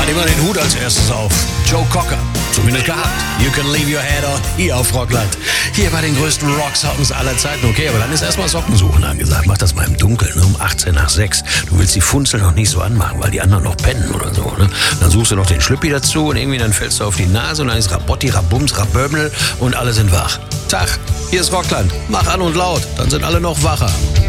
nehmen wir den Hut als erstes auf. Joe Cocker, zumindest gehabt. You can leave your head on, hier auf Rockland. Hier bei den größten Rock-Songs aller Zeiten. Okay, aber dann ist erstmal Sockensuchen angesagt. Mach das mal im Dunkeln, um 18 nach 6. Du willst die Funzel noch nicht so anmachen, weil die anderen noch pennen oder so. Ne? Dann suchst du noch den Schlüppi dazu und irgendwie dann fällst du auf die Nase und dann ist Rabotti, Rabums, Rabömmel und alle sind wach. Tag, hier ist Rockland. Mach an und laut, dann sind alle noch wacher.